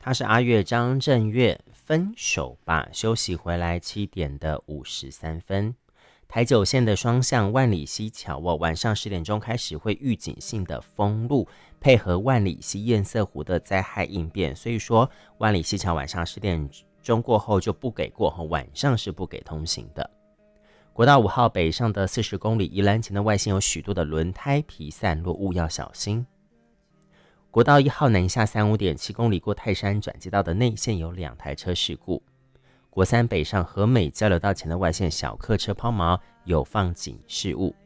他是阿月张震岳，分手吧休息回来7点的53分。台九线的双向万里溪桥晚上10点钟开始会预警性的封路，配合万里溪堰塞湖的灾害应变，所以说万里溪桥晚上10点钟过后就不给过，晚上是不给通行的。国道5号北上的40公里宜兰前的外线有许多的轮胎皮散落物要小心。国道1号南下35.7公里过泰山转接道的内线有2台车事故。国3北上和美交流道前的外线小客车抛锚有放警示物。